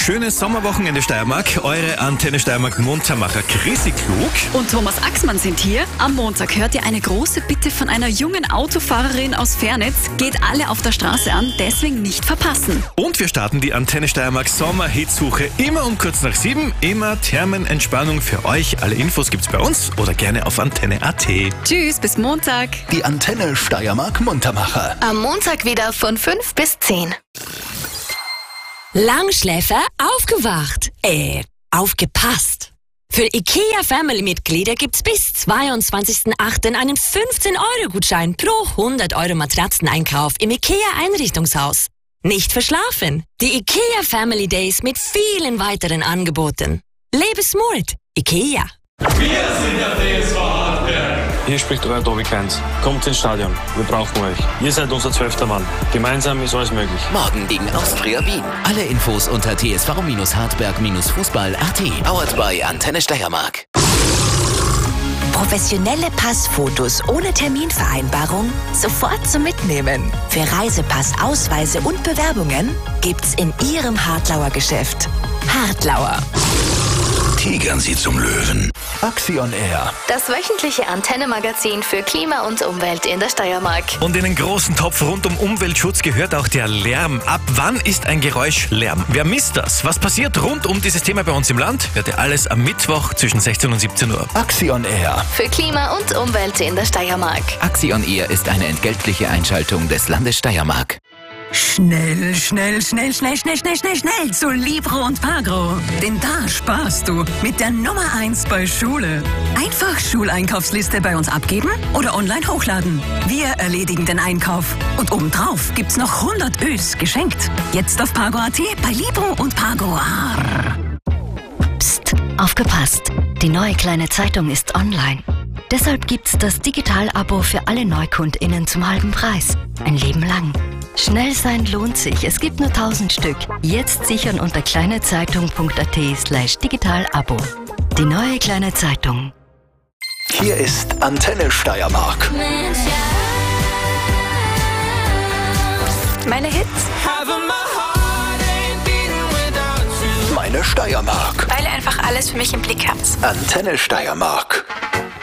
schönes Sommerwochenende Steiermark. Eure Antenne Steiermark Muntermacher Chrissy Klug und Thomas Axmann sind hier. Am Montag hört ihr eine große Bitte von einer jungen Autofahrerin aus Fernitz. Geht alle auf der Straße an, deswegen nicht verpassen. Und wir starten die Antenne Steiermark Sommerhitsuche immer um kurz nach 7. Immer Thermenentspannung für euch. Alle Infos gibt's bei uns oder gerne auf antenne.at. Tschüss, bis Montag. Die Antenne Steiermark Muntermacher. Am Montag wieder von 5 bis 10. Langschläfer aufgewacht. Aufgepasst. Für IKEA-Family-Mitglieder gibt's bis 22.08. einen 15-Euro-Gutschein pro 100 Euro Matratzeneinkauf im IKEA-Einrichtungshaus. Nicht verschlafen. Die IKEA Family Days mit vielen weiteren Angeboten. Lebe smart. IKEA. Wir sind der TSV Hartberg. Hier spricht euer Tobi Kainz. Kommt ins Stadion, wir brauchen euch. Ihr seid unser 12. Mann. Gemeinsam ist alles möglich. Morgen gegen Austria Wien. Alle Infos unter tsv-hartberg-fußball.at. Powered by Antenne Steiermark. Professionelle Passfotos ohne Terminvereinbarung sofort zum Mitnehmen. Für Reisepass, Ausweise und Bewerbungen gibt's in Ihrem Hartlauer Geschäft. Hartlauer. Tigern Sie zum Löwen. Axion Air. Das wöchentliche Antenne-Magazin für Klima und Umwelt in der Steiermark. Und in den großen Topf rund um Umweltschutz gehört auch der Lärm. Ab wann ist ein Geräusch Lärm? Wer misst das? Was passiert rund um dieses Thema bei uns im Land? Hört ihr alles am Mittwoch zwischen 16 und 17 Uhr. Axion Air. Für Klima und Umwelt in der Steiermark. Axion Air ist eine entgeltliche Einschaltung des Landes Steiermark. Schnell zu Libro und Pagro. Denn da sparst du mit der Nummer 1 bei Schule. Einfach Schuleinkaufsliste bei uns abgeben oder online hochladen. Wir erledigen den Einkauf. Und obendrauf gibt's noch 100 Ös geschenkt. Jetzt auf Pagro.at bei Libro und Pagro. Psst, aufgepasst. Die neue kleine Zeitung ist online. Deshalb gibt's das Digital-Abo für alle NeukundInnen zum halben Preis. Ein Leben lang. Schnell sein lohnt sich. Es gibt nur 1000 Stück. Jetzt sichern unter kleinezeitung.at/Digital-Abo. Die neue kleine Zeitung. Hier ist Antenne Steiermark. Meine Hits. Meine Steiermark. Weil ihr einfach alles für mich im Blick habt. Antenne Steiermark.